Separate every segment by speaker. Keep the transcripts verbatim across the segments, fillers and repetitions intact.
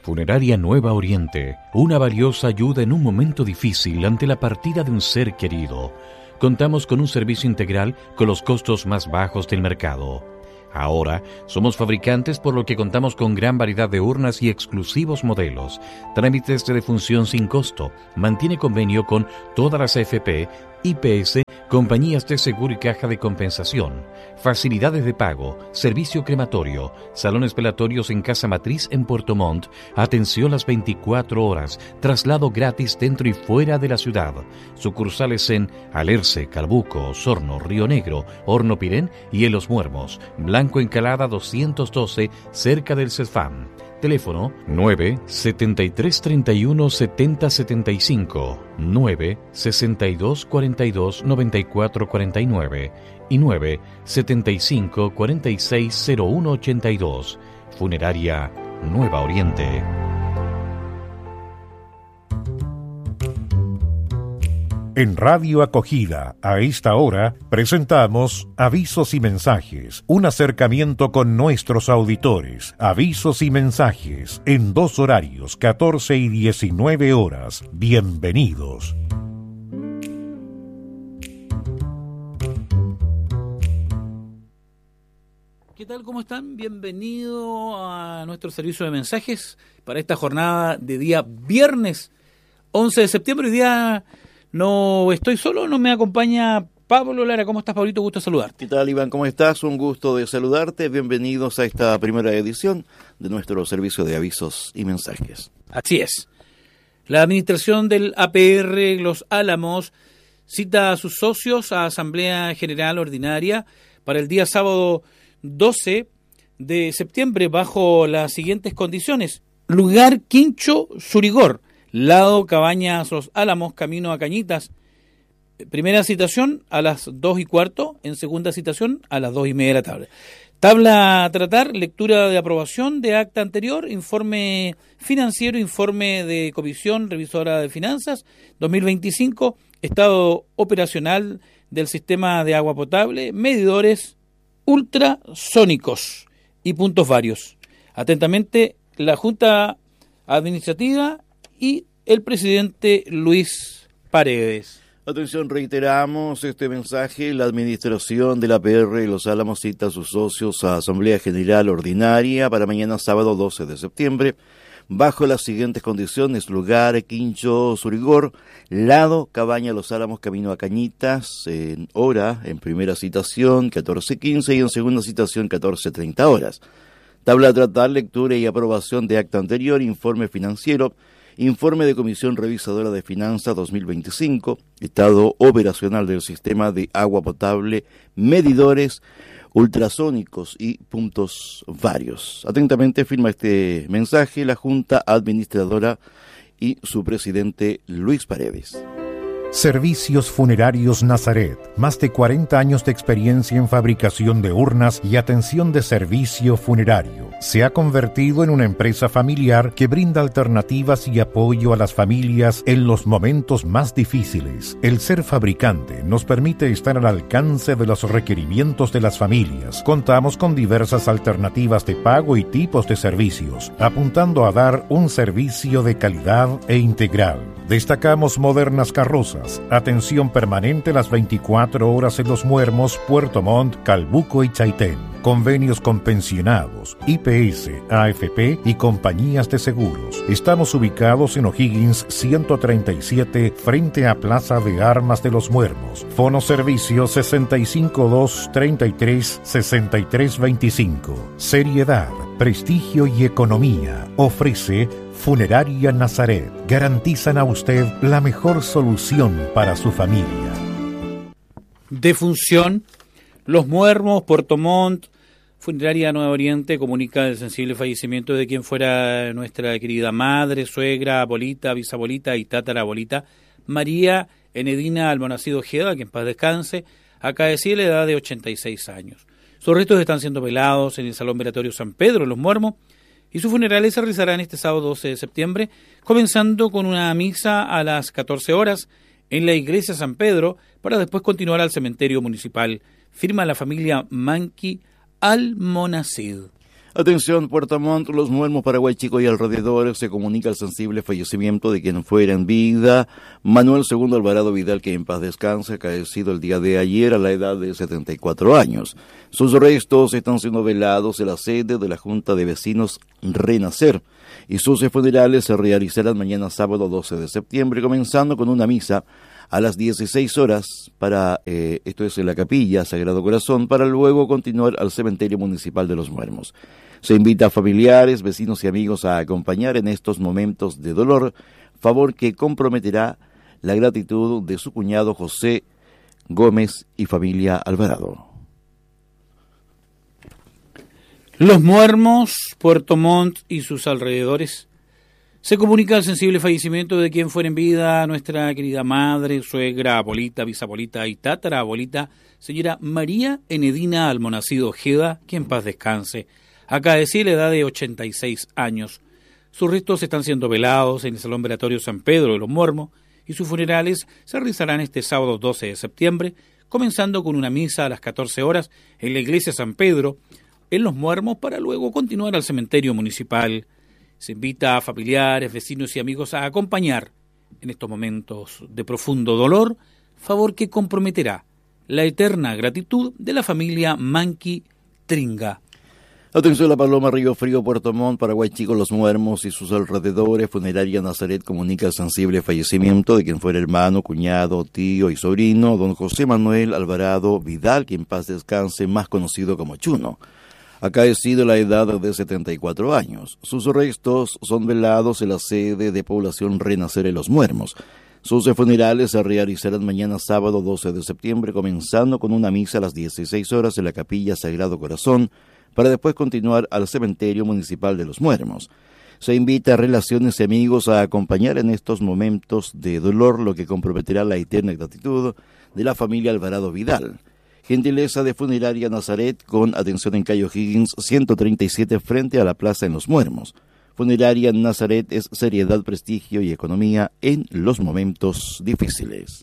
Speaker 1: Funeraria Nueva Oriente, una valiosa ayuda en un momento difícil ante la partida de un ser querido. Contamos con un servicio integral con los costos más bajos del mercado. Ahora somos fabricantes, por lo que contamos con gran variedad de urnas y exclusivos modelos. Trámites de defunción sin costo. Mantiene convenio con todas las A F P, I P S, compañías de seguro y caja de compensación. Facilidades de pago, servicio crematorio, salones velatorios en Casa Matriz en Puerto Montt, atención las veinticuatro horas, traslado gratis dentro y fuera de la ciudad. Sucursales en Alerce, Calbuco, Osorno, Río Negro, Horno Pirén y en Los Muermos. Blanco Encalada doscientos doce, cerca del CESFAM. Teléfono nueve setenta y tres treinta y uno setenta setenta y cinco, nueve sesenta y dos cuarenta y dos noventa y cuatro cuarenta y nueve y nueve setenta y cinco cuarenta y seis cero uno ochenta y dos. Funeraria Nueva Oriente.
Speaker 2: En Radio Acogida, a esta hora, presentamos Avisos y Mensajes, un acercamiento con nuestros auditores. Avisos y mensajes, en dos horarios, catorce y diecinueve horas. Bienvenidos.
Speaker 3: ¿Qué tal? ¿Cómo están? Bienvenido a nuestro servicio de mensajes para esta jornada de día viernes once de septiembre. Hoy día no estoy solo, no me acompaña Pablo Lara. ¿Cómo estás, Pablito? Gusto saludarte.
Speaker 4: ¿Qué tal, Iván? ¿Cómo estás? Un gusto de saludarte. Bienvenidos a esta primera edición de nuestro servicio de avisos y mensajes.
Speaker 3: Así es. La administración del A P R Los Álamos cita a sus socios a Asamblea General Ordinaria para el día sábado doce de septiembre bajo las siguientes condiciones. Lugar Quincho Surigor, lado Cabañas Los Álamos, camino a Cañitas. Primera citación a las dos y cuarto, en segunda citación a las dos y media de la tarde. Tabla a tratar, lectura de aprobación de acta anterior, informe financiero, informe de comisión revisora de finanzas, dos mil veinticinco, estado operacional del sistema de agua potable, medidores ultrasónicos y puntos varios. Atentamente, la Junta Administrativa y el presidente Luis Paredes.
Speaker 4: Atención, reiteramos este mensaje. La administración de la A P R Los Álamos cita a sus socios a Asamblea General Ordinaria para mañana sábado doce de septiembre bajo las siguientes condiciones: lugar Quincho Surigor, lado Cabaña Los Álamos, camino a Cañitas, en hora, en primera citación catorce quince y en segunda citación catorce treinta horas. Tabla a tratar, lectura y aprobación de acta anterior, informe financiero, informe de Comisión Revisadora de Finanzas dos mil veinticinco, estado operacional del sistema de agua potable, medidores ultrasónicos y puntos varios. Atentamente firma este mensaje la Junta Administradora y su presidente Luis Paredes.
Speaker 2: Servicios Funerarios Nazaret, más de cuarenta años de experiencia en fabricación de urnas y atención de servicio funerario. Se ha convertido en una empresa familiar que brinda alternativas y apoyo a las familias en los momentos más difíciles. El ser fabricante nos permite estar al alcance de los requerimientos de las familias. Contamos con diversas alternativas de pago y tipos de servicios, apuntando a dar un servicio de calidad e integral. Destacamos modernas carrozas, atención permanente las veinticuatro horas en Los Muermos, Puerto Montt, Calbuco y Chaitén. Convenios con pensionados, I P S, A F P y compañías de seguros. Estamos ubicados en O'Higgins ciento treinta y siete, frente a Plaza de Armas de Los Muermos. Fono servicio sesenta y cinco dos treinta y tres sesenta y tres veinticinco. Seriedad, prestigio y economía. Ofrece Funeraria Nazaret. Garantizan a usted la mejor solución para su familia.
Speaker 3: Defunción. Los Muermos, Puerto Montt. Funeraria Nueva Oriente comunica el sensible fallecimiento de quien fuera nuestra querida madre, suegra, abuelita, bisabuelita y tatarabuelita María Enedina Almonacid Ojeda, que en paz descanse, acaecía la edad de ochenta y seis años. Sus restos están siendo velados en el Salón Velatorio San Pedro, en Los Muermos, y sus funerales se realizarán este sábado doce de septiembre, comenzando con una misa a las catorce horas en la iglesia San Pedro, para después continuar al cementerio municipal. Firma la familia Manqui Almonacid.
Speaker 4: Atención, Puerto Montt, Los Muermos, Paraguay Chico y alrededores, se comunica el sensible fallecimiento de quien fuera en vida, Manuel Segundo Alvarado Vidal, que en paz descanse, acaecido el día de ayer a la edad de setenta y cuatro años. Sus restos están siendo velados en la sede de la Junta de Vecinos Renacer, y sus funerales se realizarán mañana sábado doce de septiembre, comenzando con una misa a las dieciséis horas, para, eh, esto es en la Capilla Sagrado Corazón, para luego continuar al Cementerio Municipal de Los Muermos. Se invita a familiares, vecinos y amigos a acompañar en estos momentos de dolor, favor que comprometerá la gratitud de su cuñado José Gómez y familia Alvarado.
Speaker 3: Los Muermos, Puerto Montt y sus alrededores. Se comunica el sensible fallecimiento de quien fuera en vida nuestra querida madre, suegra, abuelita, bisabuelita y tatarabuelita, señora María Enedina Almonacid Ojeda, que en paz descanse. Acaeció la edad de ochenta y seis años. Sus restos están siendo velados en el Salón Velatorio San Pedro de Los Muermos y sus funerales se realizarán este sábado doce de septiembre, comenzando con una misa a las catorce horas en la iglesia San Pedro, en Los Muermos, para luego continuar al cementerio municipal. Se invita a familiares, vecinos y amigos a acompañar en estos momentos de profundo dolor, favor que comprometerá la eterna gratitud de la familia Manqui Tringa.
Speaker 4: Atención, La Paloma, Río Frío, Puerto Montt, Paraguay Chico, Los Muermos y sus alrededores. Funeraria Nazaret comunica el sensible fallecimiento de quien fuera hermano, cuñado, tío y sobrino, don José Manuel Alvarado Vidal, que en paz descanse, más conocido como Chuno. Acaecido la edad de setenta y cuatro años. Sus restos son velados en la sede de población Renacer en Los Muermos. Sus funerales se realizarán mañana sábado doce de septiembre, comenzando con una misa a las dieciséis horas en la Capilla Sagrado Corazón, para después continuar al Cementerio Municipal de Los Muermos. Se invita a relaciones y amigos a acompañar en estos momentos de dolor, lo que comprometerá la eterna gratitud de la familia Alvarado Vidal. Gentileza de Funeraria Nazaret, con atención en Cayo Higgins ciento treinta y siete, frente a la plaza en Los Muermos. Funeraria Nazaret es seriedad, prestigio y economía en los momentos difíciles.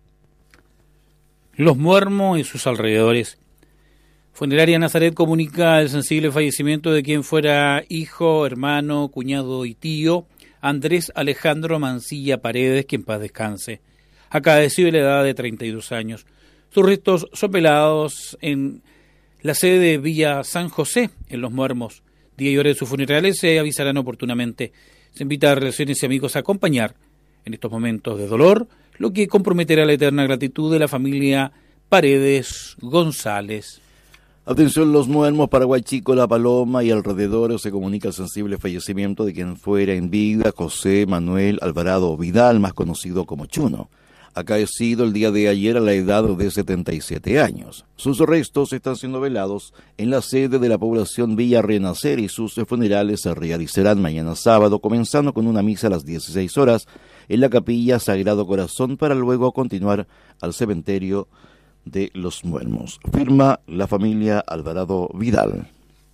Speaker 3: Los Muermos y sus alrededores. Funeraria Nazaret comunica el sensible fallecimiento de quien fuera hijo, hermano, cuñado y tío, Andrés Alejandro Mancilla Paredes, que en paz descanse. Acaeció a la edad de treinta y dos años. Sus restos son velados en la sede de Villa San José, en Los Muermos. Día y hora de sus funerales se avisarán oportunamente. Se invita a relaciones y amigos a acompañar en estos momentos de dolor, lo que comprometerá la eterna gratitud de la familia Paredes González.
Speaker 4: Atención, Los Muermos, Paraguay Chico, La Paloma y alrededores, se comunica el sensible fallecimiento de quien fuera en vida José Manuel Alvarado Vidal, más conocido como Chuno. Acaecido el día de ayer a la edad de setenta y siete años. Sus restos están siendo velados en la sede de la población Villa Renacer y sus funerales se realizarán mañana sábado, comenzando con una misa a las dieciséis horas en la Capilla Sagrado Corazón, para luego continuar al cementerio de Los Muermos. Firma la familia Alvarado Vidal.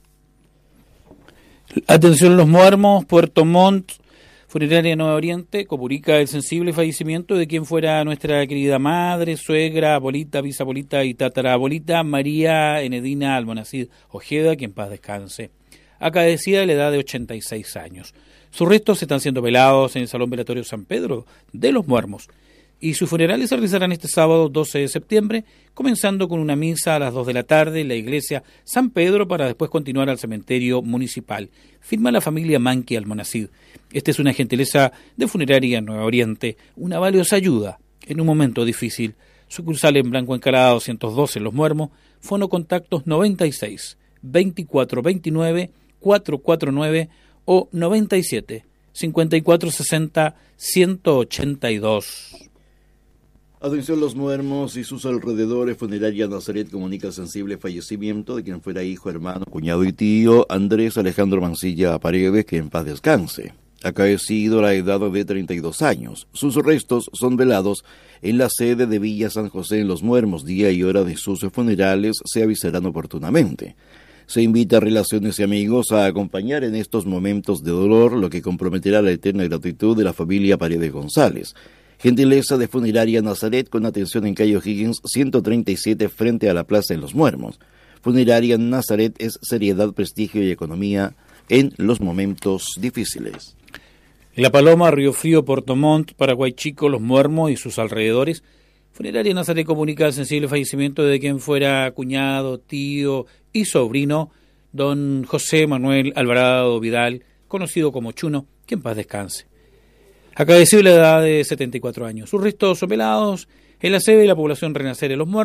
Speaker 3: Atención, Los Muermos, Puerto Montt. Funeraria Nueva Oriente comunica el sensible fallecimiento de quien fuera nuestra querida madre, suegra, abuelita, bisabuelita y tatarabuelita María Enedina Almonacid Ojeda, que en paz descanse. Acaecida a la edad de ochenta y seis años. Sus restos están siendo velados en el Salón Velatorio San Pedro de Los Muermos y sus funerales se realizarán este sábado doce de septiembre, comenzando con una misa a las dos de la tarde en la iglesia San Pedro, para después continuar al cementerio municipal. Firma la familia Manqui Almonacid. Esta es una gentileza de Funeraria Nueva Oriente, una valiosa ayuda en un momento difícil. Sucursal en Blanco Encalada doscientos doce en Los Muermos, fono contactos noventa y seis, veinticuatro veintinueve, cuatrocientos cuarenta y nueve o noventa y siete, cincuenta y cuatro sesenta, ciento ochenta y dos.
Speaker 4: Atención, Los Muermos y sus alrededores. Funeraria Nazaret comunica el sensible fallecimiento de quien fuera hijo, hermano, cuñado y tío Andrés Alejandro Mancilla Paredes, que en paz descanse. Acaecido a la edad de treinta y dos años. Sus restos son velados en la sede de Villa San José en Los Muermos. Día y hora de sus funerales se avisarán oportunamente. Se invita a relaciones y amigos a acompañar en estos momentos de dolor, lo que comprometerá la eterna gratitud de la familia Paredes González. Gentileza de Funeraria Nazaret, con atención en Cayo Higgins ciento treinta y siete, frente a la plaza en Los Muermos. Funeraria Nazaret es seriedad, prestigio y economía en los momentos difíciles.
Speaker 3: La Paloma, Río Frío, Puerto Montt, Paraguay Chico, Los Muermos y sus alrededores. Funeraria Nazaret comunica el sensible fallecimiento de quien fuera cuñado, tío y sobrino, don José Manuel Alvarado Vidal, conocido como Chuno, que en paz descanse. Acaeció la edad de setenta y cuatro años. Sus restos son velados en la sede de la población Renacer en Los Muermos.